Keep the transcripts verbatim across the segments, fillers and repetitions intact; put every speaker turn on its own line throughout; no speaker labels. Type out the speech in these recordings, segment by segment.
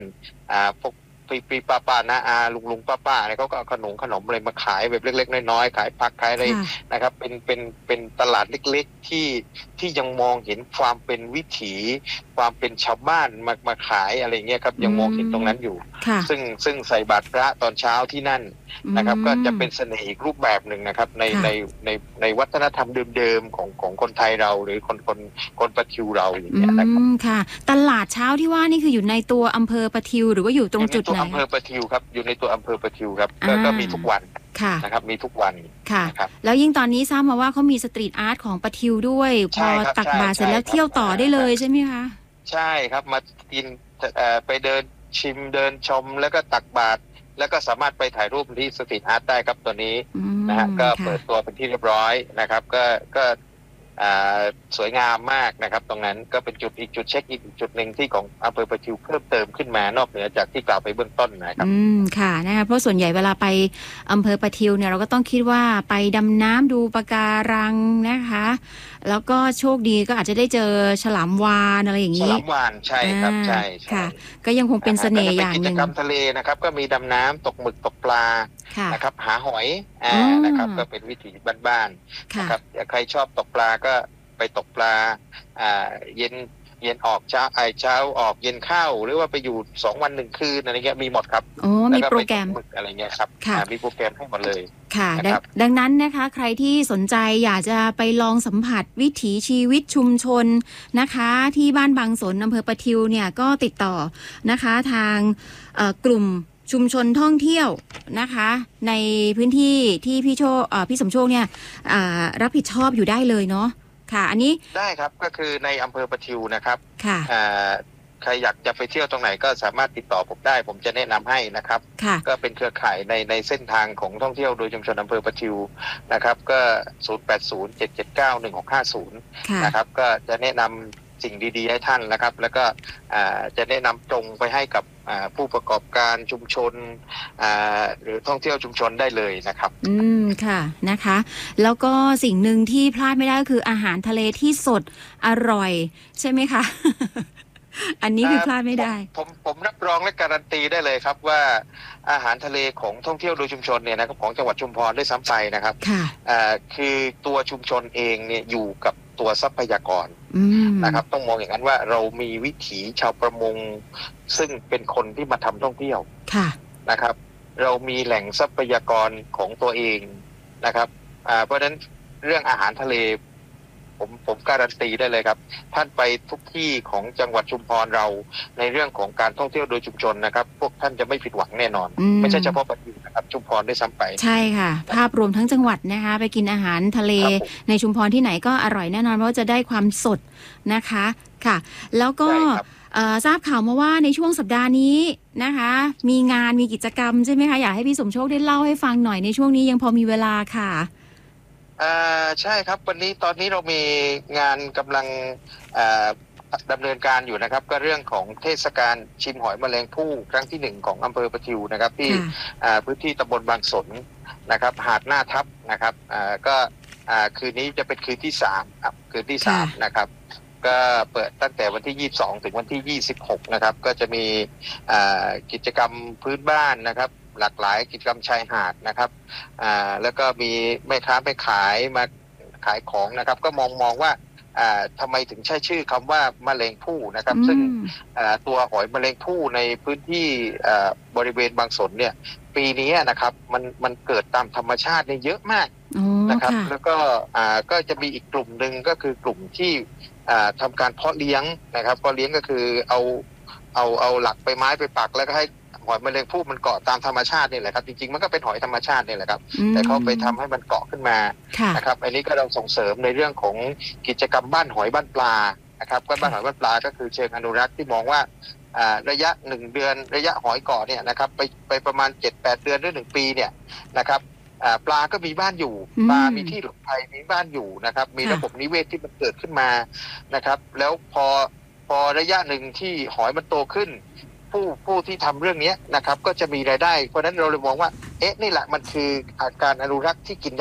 อ่าพวกปีปีป้าป้านาอาลุงลุงป้าป้าเนี่ยเขาก็เอาขนมขนมอะไรมาขายแบบเล็กๆน้อยๆขายผักขายอะไร
ค่ะ
นะครับเป็นเป็นเป็นตลาดเล็กๆที่ที่ยังมองเห็นความเป็นวิถีความเป็นชาวบ้านมามาขายอะไรเงี้ยครับ
อื
ยังมองเห็นตรง
ม
นั้นอยู่
ค่ะ
ซึ่งซึ่งใส่บาตรพระตอนเช้าที่นั่น
อื
นะครับก็จะ
ม
เป็นเสน่ห์อีกรูปแบบหนึ่งนะครับใน
ค่ะ
ในในในวัฒนธรรมเดิมๆของของคนไทยเราหรือคนคนคนปะทิวเราอย่าง
อื
เงี้ยนะครับ
มค่ะตลาดเช้าที่ว่านี่คืออยู่ในตัวอำเภอประทิวหรือว่าอยู่ตร
อยู่ในตัว
งจุดไหนคะ
อำเภอประทิวครับอยู่ในตัวอำเภอประทิวครับ
อ่
ก็ก็มีทุก
า
วัน
ค่ะ
นะครับมีทุกวัน
ค่ะ
นะครับ
แล้วยิ่งตอนนี้ทราบมาว่าเขามีสตรีทอาร์ตของประทิวด้วยพอ
ใช่ครับ
ตัก
ใช่
บาตรเสร็จ
ใช่
แล้วเที่ยวต่อ
ครับอ่า
ได้เลยใช่ไหมคะ
ใช่ครับมากินเอ่อไปเดินชิมเดินชมแล้วก็ตักบาตรแล้วก็สามารถไปถ่ายรูปที่สตรีทอาร์ตได้ครับตัวนี้
อื
นะฮะ
ม
ก็
ค่ะ
เปิดตัวเป็นที่เรียบร้อยนะครับก็ก็อ่าสวยงามมากนะครับตรงนั้นก็เป็นจุดอีกจุดเช็คอินอีกจุดหนึ่งที่ของอำเภอประทิวเพิ่มเติมขึ้นมานอกเหนือจากที่กล่าวไปเบื้องต้นนะครับ
อืมค่ะนะคะเพราะส่วนใหญ่เวลาไปอำเภอประทิวเนี่ยเราก็ต้องคิดว่าไปดำน้ำดูปะการังนะคะแล้วก็โชคดีก็อาจจะได้เจอฉลามวาฬอะไรอย่างนี้
ฉลามวาฬใช่
อ่
ครับ
า
ใช่ใช่
ค่ะก็ยังคงเป็น
นะฮะก็
เสน่ห์
จะเป็นกิจ
อย่างหนึ่ง
กรรมทะเลนะครับก็มีดำน้ำตกหมึกตกปลา
ค่ะ
นะครับหาหอย
อ๋
อ่านะครับ
อ
ก็เป็นวิถีบ้านๆนะ
ค่ะ
ครับใครชอบตกปลาก็ไปตกปลาอ่าเย็นเย็นออกเช้าไอเช้าออกเย็นเข้าหรือว่าไปอยู่สองวันหนึ่งคืนอะไรเงี้ยมีหมดครับ
อ๋อ
แล้ว
มี
ก็ไปตก
โปรแกรม
หมึกอะไรเงี้ยครับ
ค่ะ
อ่ามีโปรแกรมให้หมดเลย
ค่ะดัง
นะครับ
ดังนั้นนะคะใครที่สนใจอยากจะไปลองสัมผัสวิถีชีวิตชุมชนนะคะที่บ้านบางสนอำเภอประทิวเนี่ยก็ติดต่อนะคะทางเอ่อกลุ่มชุมชนท่องเที่ยวนะคะในพื้นที่ที่พี่โชคเอ่อพี่สมโชคเนี่ยอ่ารับผิดชอบอยู่ได้เลยเนาะค่ะอันนี้
ได้ครับก็คือในอำเภอประทิวนะครับ
ค่ะ
อ่าใครอยากจะไปเที่ยวตรงไหนก็สามารถติดต่อผมได้ผมจะแนะนำให้นะครับ
ค่ะ
ก็เป็นเครือข่ายในในเส้นทางของท่องเที่ยวโดยชุมชนอำเภอประทิวนะครับก็ศูนย์ แปด ศูนย์ เจ็ด เจ็ด เก้า หนึ่ง หก ห้า ศูนย์
ค่ะ
นะครับก็จะแนะนำสิ่งดีๆให้ท่านนะครับแล้วก็อ่าจะแนะนำตรงไปให้กับอ่าผู้ประกอบการชุมชนอ่าหรือท่องเที่ยวชุมชนได้เลยนะครับ
อืมค่ะนะคะแล้วก็สิ่งหนึ่งที่พลาดไม่ได้ก็คืออาหารทะเลที่สดอร่อยใช่ไหมคะ อันนี้คือพลาดไม่ได้
ผมผมรับรองและการันตีได้เลยครับว่าอาหารทะเลของท่องเที่ยวโดยชุมชนเนี่ยนะครับของจังหวัดชุมพรได้ซ้ำไปนะครับ
ค่ะ
อ่าคือตัวชุมชนเองเนี่ยอยู่กับตัวทรัพยากร
อืม
นะครับต้องมองอย่างนั้นว่าเรามีวิถีชาวประมงซึ่งเป็นคนที่มาทำท่องเที่ยว
ค่ะ
นะครับเรามีแหล่งทรัพยากรของตัวเองนะครับอ่าเพราะฉะนั้นเรื่องอาหารทะเล ผมผมการันตีได้เลยครับท่านไปทุกที่ของจังหวัดชุมพรเราในเรื่องของการท่องเที่ยวโดยชุมชนนะครับพวกท่านจะไม่ผิดหวังแน่นอน
อืม
ไม่ใช่เฉพาะปัตตานีนะครับชุมพรด้วยซ้ำไป
ใช่ค่ะภาพรวมทั้งจังหวัดนะคะไปกินอาหารทะเล
ครับผม
ในชุมพรที่ไหนก็อร่อยแน่นอนเพราะว่าจะได้ความสดนะคะค่ะแล้วก็
ใช่ครับ
เอ่อทราบข่าวมาว่าในช่วงสัปดาห์นี้นะคะมีงานมีกิจกรรมใช่ไหมคะอยากให้พี่สมโชคได้เล่าให้ฟังหน่อยในช่วงนี้ยังพอมีเวลาค่ะ
อ่าใช่ครับวันนี้ตอนนี้เรามีงานกำลังอ่าดำเนินการอยู่นะครับก็เรื่องของเทศกาลชิมหอยแมลงภู่ครั้งที่หนึ่งของอำเภอประทิวนะครับที่
ค่ะ
อ่าพื้นที่ตำบลบางสนนะครับหาดหน้าทับนะครับอ่าก็อ่าคืนนี้จะเป็นคืนที่สามครับคืนที่สาม
ค่ะ
นะครับก็เปิดตั้งแต่วันที่ยี่สิบสองถึงวันที่ยี่สิบหกนะครับก็จะมีอ่ากิจกรรมพื้นบ้านนะครับหลากหลายกิจกรรมชายหาดนะครับ อ่าแล้วก็มีแม่ค้าไปขายมาขายของนะครับก็มองมองว่าอ่าทำไมถึงใช้ชื่อคำว่าแมลงภู่นะครับ
อื
ซึ่ง
ม
อ่าตัวหอยแมลงภู่ในพื้นที่อ่าบริเวณบางสนเนี่ยปีนี้นะครับมันมันเกิดตามธรรมชาติเนี่ยเยอะมาก
อ๋อ
นะครับ
ค่ะ
แล้วก็อ่าก็จะมีอีกกลุ่มหนึ่งก็คือกลุ่มที่อ่าทำการเพาะเลี้ยงนะครับเพาะเลี้ยงก็คือเอาเอาเอาหลักไปไม้ไปปักแล้วก็ให้หอยแมลงภู่มันเกาะตามธรรมชาตินี่แหละครับจริงๆมันก็เป็นหอยธรรมชาตินี่แหละครับ
อื
แต่เขาไป
ม
ทำให้มันเกาะขึ้นมา
ค่ะ
นะครับอันนี้ก็เราส่งเสริมในเรื่องของกิจกรรมบ้านหอยบ้านปลานะครับก็บ้านหอยบ้านปลาก็คือเชิงอนุรักษ์ที่มองว่าอ่าระยะหนึ่งเดือนระยะหอยเกาะเนี่ยนะครับไปไปประมาณเจ็ดแปดเดือนหรือหนึ่งปีเนี่ยนะครับอ่าปลาก็มีบ้านอยู่
อืม
ปลามีที่หลบภัยมีบ้านอยู่นะครับมีระบบนิเวศที่มันเกิดขึ้นมานะครับแล้วพอพอระยะหนึ่งที่หอยมันโตขึ้น ผู้ผู้ที่ทำเรื่องนี้นะครับก็จะมีรายได้เพราะฉะนั้นเราเลยมองว่าเอ๊ะนี่แหละมันคือการอนุรักษ์ที่กินได้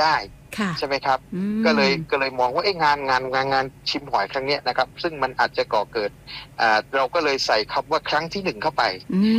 ค่ะ
ใช่ไหมครับ
อืม
ก็เลยก็เลยมองว่าเอ๊ะงานงานงานงานชิมหอยครั้งเนี้ยนะครับ ซึ่งมันอาจจะก่อเกิดอ่าเราก็เลยใส่คำว่าครั้งที่หนึ่งเข้าไป
อืม